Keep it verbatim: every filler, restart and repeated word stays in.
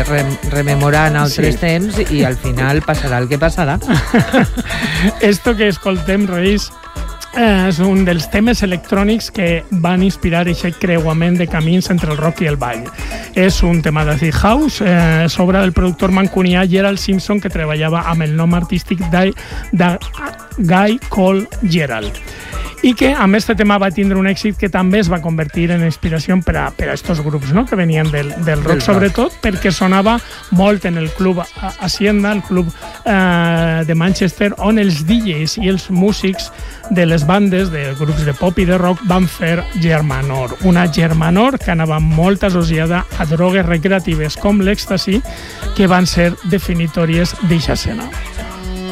rem rememorant altres sí. temps i al final passarà el que passarà. Esto que escoltem, Reis, eh, és un dels temes electrònics que van inspirar aquest creuament de camins entre el rock i el ball. És un tema de Acid House, eh, és obra del productor mancunià Gerald Simpson, que treballava amb el nom artístic de, de Guy Cole Gerald. I que amb aquest tema va tindre un èxit que també es va convertir en inspiració per a, per a estos grups, no?, que venien del, del rock, sobretot perquè sonava molt en el club Hacienda, el club eh, de Manchester, on els D Js i els músics de les bandes, de grups de pop i de rock, van fer germanor. Una germanor que anava molt associada a drogues recreatives com l'èxtasi, que van ser definitòries d'eixa escena.